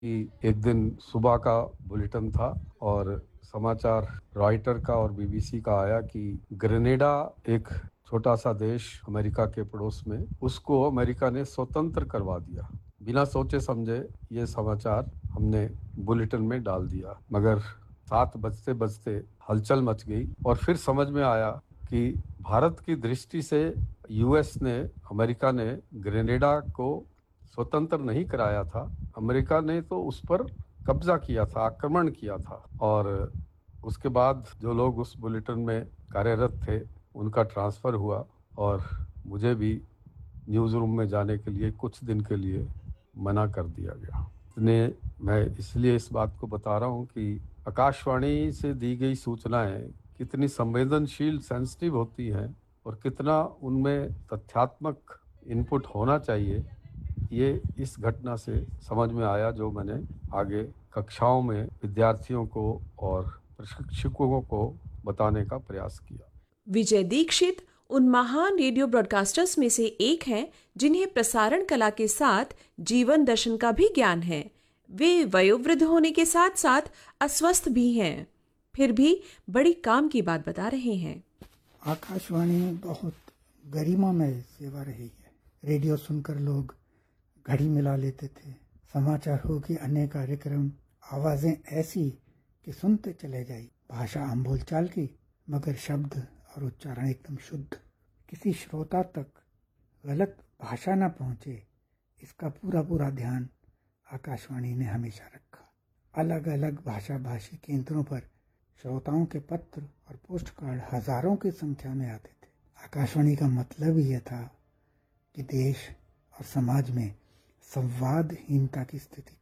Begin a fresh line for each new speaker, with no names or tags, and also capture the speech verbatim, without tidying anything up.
कि एक दिन सुबह का बुलेटिन था और समाचार रॉयटर का और बीबीसी का आया कि ग्रेनेडा, एक छोटा सा देश अमेरिका के पड़ोस में, उसको अमेरिका ने स्वतंत्र करवा दिया। बिना सोचे समझे ये समाचार हमने बुलेटिन में डाल दिया, मगर सात बजते बजते हलचल मच गई और फिर समझ में आया कि भारत की दृष्टि से यूएस ने, अमेरिका ने ग्रेनेडा को स्वतंत्र नहीं कराया था। अमेरिका ने तो उस पर कब्जा किया था, आक्रमण किया था। और उसके बाद जो लोग उस बुलेटिन में कार्यरत थे उनका ट्रांसफ़र हुआ और मुझे भी न्यूज़ रूम में जाने के लिए कुछ दिन के लिए मना कर दिया गया। इसलिए मैं इसलिए इस बात को बता रहा हूँ कि आकाशवाणी से दी गई सूचनाएं कितनी संवेदनशील, सेंसिटिव होती हैं और कितना उनमें तथ्यात्मक इनपुट होना चाहिए, ये इस घटना से समझ में आया, जो मैंने आगे कक्षाओं में विद्यार्थियों को और प्रशिक्षकों को बताने का प्रयास किया।
विजय दीक्षित उन महान रेडियो ब्रॉडकास्टर्स में से एक हैं जिन्हें प्रसारण कला के साथ जीवन दर्शन का भी ज्ञान है। वे वयोवृद्ध होने के साथ साथ अस्वस्थ भी हैं, फिर भी बड़ी काम की बात बता रहे हैं।
आकाशवाणी बहुत गरिमामय सेवा रही है। रेडियो सुनकर लोग घड़ी मिला लेते थे। समाचार हो कि अन्य कार्यक्रम, आवाजें ऐसी कि सुनते चले जाई। भाषा आम बोलचाल की, मगर शब्द और उच्चारण एकदम शुद्ध। किसी श्रोता तक गलत भाषा न पहुंचे, इसका पूरा पूरा ध्यान आकाशवाणी ने हमेशा रखा। अलग अलग भाषा भाषी केंद्रों पर श्रोताओं के पत्र और पोस्ट कार्ड हजारों की संख्या में आते थे। आकाशवाणी का मतलब यह था कि देश और समाज में संवादहीनता की स्थिति